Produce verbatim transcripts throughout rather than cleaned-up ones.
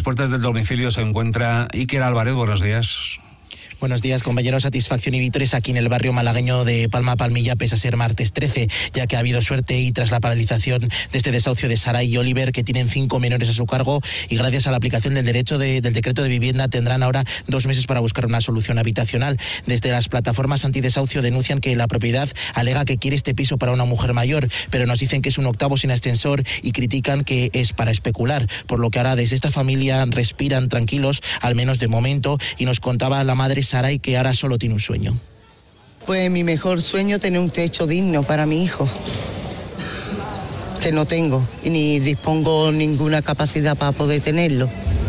puertas del domicilio se encuentra Iker Álvarez. Buenos días. Buenos días, compañeros. Satisfacción y victorias aquí en el barrio malagueño de Palma Palmilla, pese a ser martes trece, ya que ha habido suerte y tras la paralización de este desahucio de Saray y Oliver, que tienen cinco menores a su cargo, y gracias a la aplicación del derecho de, del decreto de vivienda, tendrán ahora dos meses para buscar una solución habitacional. Desde las plataformas antidesahucio denuncian que la propiedad alega que quiere este piso para una mujer mayor, pero nos dicen que es un octavo sin ascensor y critican que es para especular, por lo que ahora desde esta familia respiran tranquilos, al menos de momento, y nos contaba la madre Saray que ahora solo tiene un sueño. Pues mi mejor sueño es tener un techo digno para mi hijo, que no tengo, ni dispongo ninguna capacidad para poder tenerlo.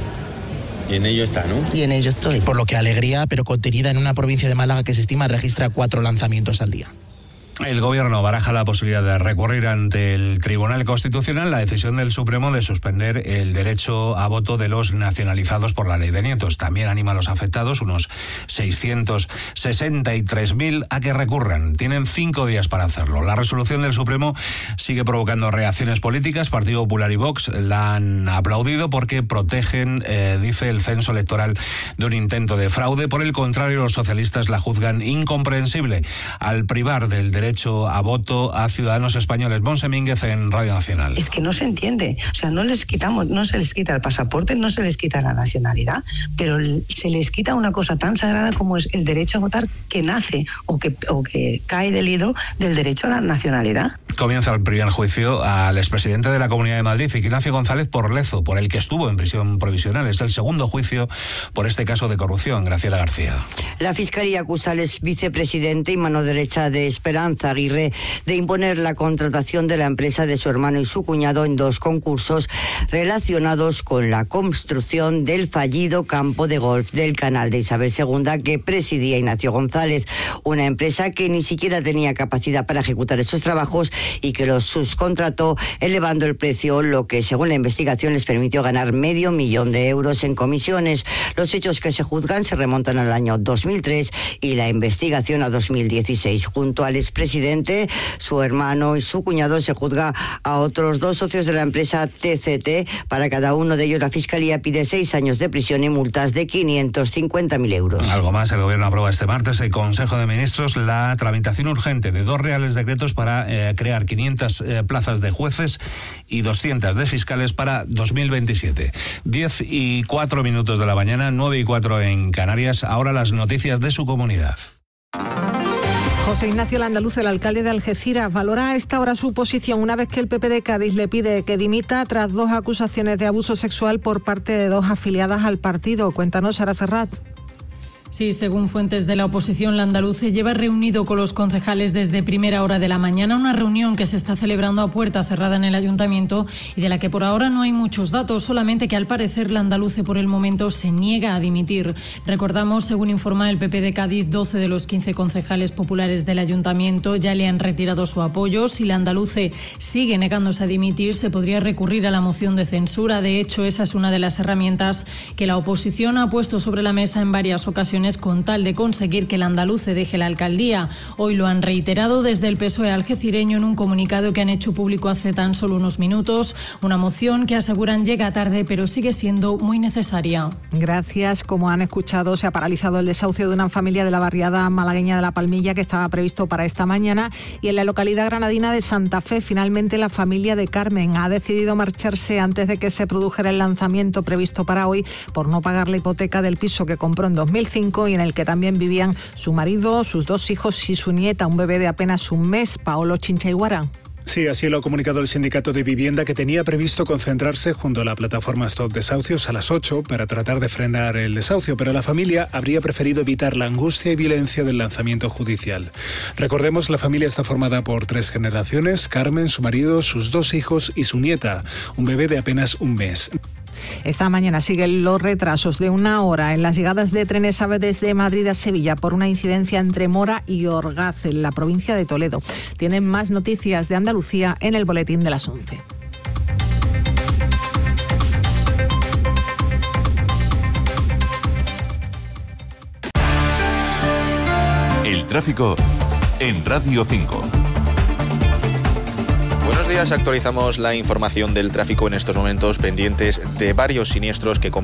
Y en ello está, ¿no? Y en ello estoy. Por lo que alegría, pero contenida en una provincia de Málaga que se estima registra cuatro lanzamientos al día. El Gobierno baraja la posibilidad de recurrir ante el Tribunal Constitucional la decisión del Supremo de suspender el derecho a voto de los nacionalizados por la ley de nietos. También anima a los afectados, unos seiscientos sesenta y tres mil, a que recurran. Tienen cinco días para hacerlo. La resolución del Supremo sigue provocando reacciones políticas. Partido Popular y Vox la han aplaudido porque protegen, eh, dice, el censo electoral de un intento de fraude. Por el contrario, los socialistas la juzgan incomprensible al privar del derecho derecho a voto a ciudadanos españoles. Monse Mínguez en Radio Nacional. Es que no se entiende, o sea, no les quitamos, no se les quita el pasaporte, no se les quita la nacionalidad, pero se les quita una cosa tan sagrada como es el derecho a votar, que nace o que, o que cae del hilo del derecho a la nacionalidad. Comienza el primer juicio al expresidente de la Comunidad de Madrid, Ignacio González Porlezo, por el que estuvo en prisión provisional. Es el segundo juicio por este caso de corrupción. Graciela García. La Fiscalía acusa al exvicepresidente y mano derecha de Esperanza Aguirre de imponer la contratación de la empresa de su hermano y su cuñado en dos concursos relacionados con la construcción del fallido campo de golf del Canal de Isabel segunda que presidía Ignacio González, una empresa que ni siquiera tenía capacidad para ejecutar estos trabajos y que los subcontrató elevando el precio, lo que según la investigación les permitió ganar medio millón de euros en comisiones. Los hechos que se juzgan se remontan al año dos mil tres y la investigación a dos mil dieciséis. Junto al expresidente, su hermano y su cuñado se juzga a otros dos socios de la empresa T C T. Para cada uno de ellos la Fiscalía pide seis años de prisión y multas de quinientos cincuenta mil euros. Algo más, el Gobierno aprueba este martes el Consejo de Ministros la tramitación urgente de dos reales decretos para eh, crear quinientas eh, plazas de jueces y doscientas de fiscales para dos mil veintisiete. diez y cuatro minutos de la mañana, nueve y cuatro en Canarias. Ahora las noticias de su comunidad. José Ignacio Landaluce, el alcalde de Algeciras, valora a esta hora su posición una vez que el P P de Cádiz le pide que dimita tras dos acusaciones de abuso sexual por parte de dos afiliadas al partido. Cuéntanos, Sara Serrat. Sí, según fuentes de la oposición, Landaluce lleva reunido con los concejales desde primera hora de la mañana, una reunión que se está celebrando a puerta cerrada en el ayuntamiento y de la que por ahora no hay muchos datos, solamente que al parecer Landaluce por el momento se niega a dimitir. Recordamos, según informa el P P de Cádiz, doce de los quince concejales populares del ayuntamiento ya le han retirado su apoyo. Si Landaluce sigue negándose a dimitir, se podría recurrir a la moción de censura. De hecho, esa es una de las herramientas que la oposición ha puesto sobre la mesa en varias ocasiones con tal de conseguir que Landaluce deje la alcaldía. Hoy lo han reiterado desde el P S O E algecireño en un comunicado que han hecho público hace tan solo unos minutos, una moción que aseguran llega tarde pero sigue siendo muy necesaria. Gracias. Como han escuchado, se ha paralizado el desahucio de una familia de la barriada malagueña de La Palmilla que estaba previsto para esta mañana, y en la localidad granadina de Santa Fe finalmente la familia de Carmen ha decidido marcharse antes de que se produjera el lanzamiento previsto para hoy por no pagar la hipoteca del piso que compró en dos mil cinco y en el que también vivían su marido, sus dos hijos y su nieta, un bebé de apenas un mes. Paolo Chinchaiguara. Sí, así lo ha comunicado el Sindicato de Vivienda, que tenía previsto concentrarse junto a la plataforma Stop Desahucios a las ocho para tratar de frenar el desahucio, pero la familia habría preferido evitar la angustia y violencia del lanzamiento judicial. Recordemos, la familia está formada por tres generaciones: Carmen, su marido, sus dos hijos y su nieta, un bebé de apenas un mes. Esta mañana siguen los retrasos de una hora en las llegadas de trenes AVE desde Madrid a Sevilla por una incidencia entre Mora y Orgaz, en la provincia de Toledo. Tienen más noticias de Andalucía en el boletín de las once. El tráfico en Radio cinco. Buenos días, actualizamos la información del tráfico en estos momentos, pendientes de varios siniestros que complican